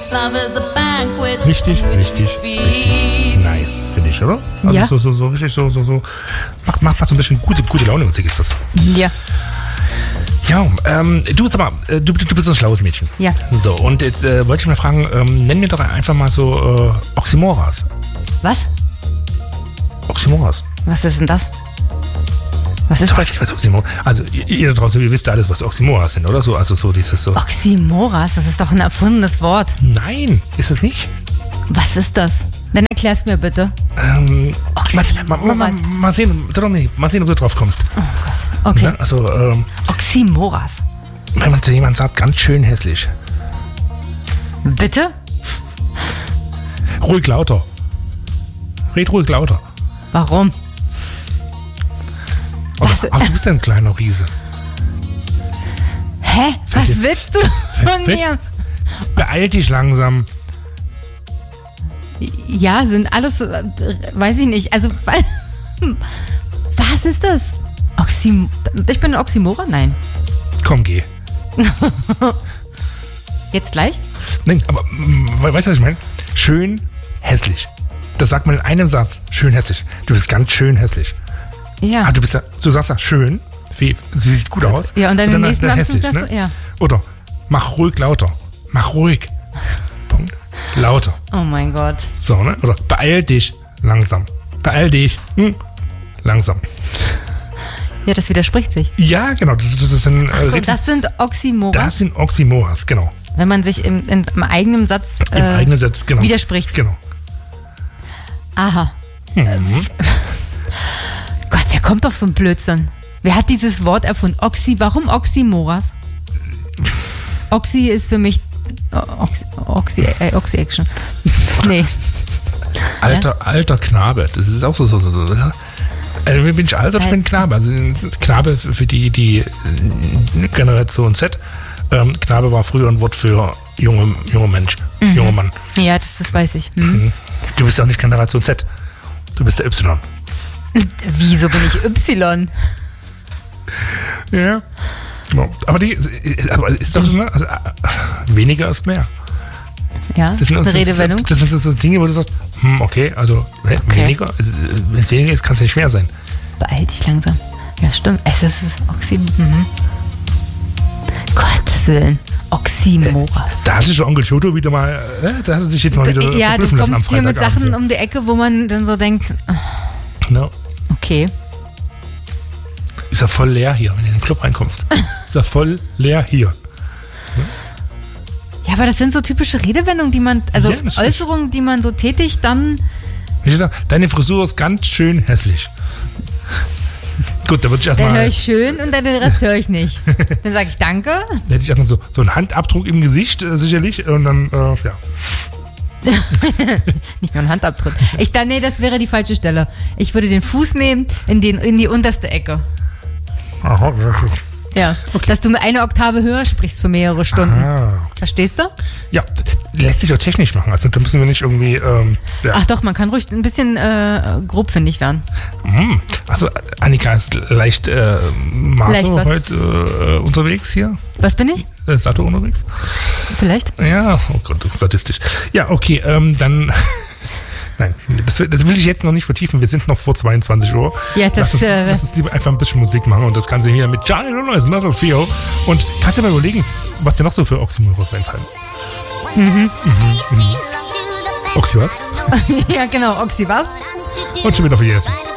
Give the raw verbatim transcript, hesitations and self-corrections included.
Richtig, richtig, richtig nice, finde ich, oder? Also ja. so, so, so richtig, so, so, so. Macht, macht, macht so ein bisschen gute, gute Laune-Musik ist das. Ja. Ja, ähm, du, sag mal, du, du bist ein schlaues Mädchen. Ja. So, und jetzt äh, wollte ich mal fragen, ähm, nenn mir doch einfach mal so äh, Oxymoras. Was? Oxymoras. Was ist denn das? Was ist Du das? weißt nicht, was Oxymoras. Also ihr, ihr da draußen, ihr wisst ja alles, was Oxymoras sind, oder so? Also so dieses so. Oxymoras, das ist doch ein erfundenes Wort. Nein, ist es nicht? Was ist das? Dann erklär's mir bitte. Ähm, mal, Oxymoras. mal, mal, mal, mal sehen, doch nicht, mal sehen, ob du drauf kommst. Oh Gott. Okay. Ja, also, ähm, Oxymoras. wenn man zu jemandem sagt, ganz schön hässlich. Bitte? Ruhig lauter. Red ruhig lauter. Warum? Oder, Was? ach, du bist ja ein kleiner Riese. Hä? Was Fett- willst du von Fett- mir? Beeil dich langsam. Ja, sind alles, äh, weiß ich nicht. Also, was ist das? Oxym ich bin ein Oxymora? Nein. Komm, geh. Jetzt gleich? Nein, aber mm, weißt du, was ich meine? Schön hässlich. Das sagt man in einem Satz. Schön hässlich. Du bist ganz schön hässlich. Ja. Ah, du bist ja, du sagst ja schön. Wie, sie sieht gut aus. Ja, und dann im nächsten dann Satz hässlich, ist das ne? so, ja. Oder mach ruhig lauter. Mach ruhig. Punkt. Lauter. Oh mein Gott. So, ne? Oder beeil dich langsam. Beeil dich. Hm. Langsam. Ja, das widerspricht sich. Ja, genau. Das ist ein, Ach so, äh, das sind Oxymoras, das sind Oxymoras, genau. wenn man sich im, im, im eigenen Satz Im äh, eigenen Satz, genau. widerspricht. Genau. Aha. Mhm. Gott, wer kommt auf so einen Blödsinn? Wer hat dieses Wort erfunden? Oxy, warum Oxymoras? Oxy ist für mich Oxy, Oxy, äh, Oxy-Action. Nee. Alter, alter Knabe. Das ist auch so, so, so. so. Also, bin ich alter, ich bin Knabe. Also Knabe für die, die Generation Z. Ähm, Knabe war früher ein Wort für junge, junger Mensch, Mhm. junger Mann. Ja, das, das weiß ich. Hm. Mhm. Du bist ja auch nicht Generation Z. Du bist der Y. Wieso bin ich Y? Ja. Ja. Aber die, aber ist doch so, also, weniger ist mehr. Ja, Das sind, eine das, Redewendung. das sind so Dinge, wo du sagst, hm, okay, also hä, Okay. weniger, wenn es weniger ist, kann es nicht mehr sein. Beeil dich langsam. Ja, stimmt. Es ist Oxy. Mhm. Gottes Willen. Oxymoras. Da hat sich der Onkel Shoto wieder mal, äh, da hat er sich jetzt mal wieder Ja, du verblüffen lassen am kommst hier mit Freitagabend, Sachen ja. um die Ecke, wo man dann so denkt, Ja. okay. Ist ja voll leer hier, wenn du in den Club reinkommst. Ist ja voll leer hier. Ja, aber das sind so typische Redewendungen, die man, also Ja, das stimmt. Äußerungen, die man so tätigt, dann, Wenn ich sage, deine Frisur ist ganz schön hässlich. Gut, da würde ich dann erstmal, höre ich schön und dann den Rest höre ich nicht. Dann sage ich danke. da hätte ich erstmal so, so einen Handabdruck im Gesicht, äh, sicherlich. Und dann, äh, ja. Nicht nur ein Handabdruck. Ich dann, nee, das wäre die falsche Stelle. Ich würde den Fuß nehmen in, den, in die unterste Ecke. Aha. Ja. Okay. Dass du mir eine Oktave höher sprichst für mehrere Stunden. Ah, Verstehst du? ja, lässt sich auch technisch machen. Also da müssen wir nicht irgendwie, ähm, ja. Ach doch, man kann ruhig ein bisschen äh, grobfindig werden. Hm. Also Annika ist leicht äh, Maso Leicht was? heute äh, unterwegs hier. Was bin ich? Äh, Sato unterwegs. Vielleicht? Ja, oh Gott, statistisch. Ja, okay, ähm, dann. Nein, das, will- das will ich jetzt noch nicht vertiefen. Wir sind noch vor zweiundzwanzig Uhr. Ja, das, lass uns, äh, lass uns lieber einfach ein bisschen Musik machen und das Ganze hier mit Charlie Neues Muscle Fio. Und kannst du mal überlegen, was dir noch so für Oxymoros einfallen? Mhm. Mhm. Mhm. Oxy was? Ja, genau. Oxy was? Und schon wieder vergessen.